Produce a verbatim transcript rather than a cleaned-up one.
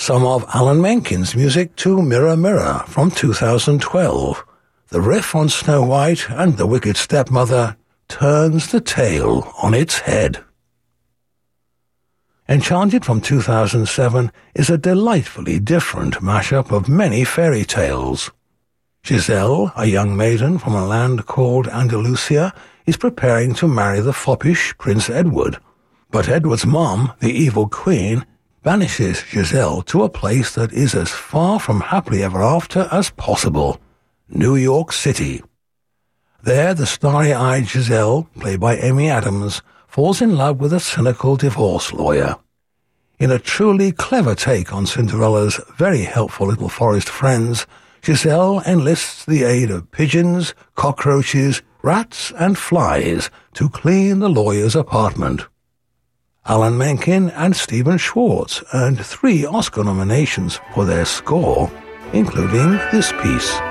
some of Alan Menken's music to Mirror Mirror from two thousand twelve. The riff on Snow White and the Wicked Stepmother turns the tale on its head. Enchanted from two thousand seven is a delightfully different mashup of many fairy tales. Giselle, a young maiden from a land called Andalusia, is preparing to marry the foppish Prince Edward. But Edward's mom, the evil queen, banishes Giselle to a place that is as far from happily ever after as possible, New York City. There, the starry-eyed Giselle, played by Amy Adams, falls in love with a cynical divorce lawyer. In a truly clever take on Cinderella's very helpful little forest friends, Giselle enlists the aid of pigeons, cockroaches, rats and flies to clean the lawyer's apartment. Alan Menken and Stephen Schwartz earned three Oscar nominations for their score, including this piece.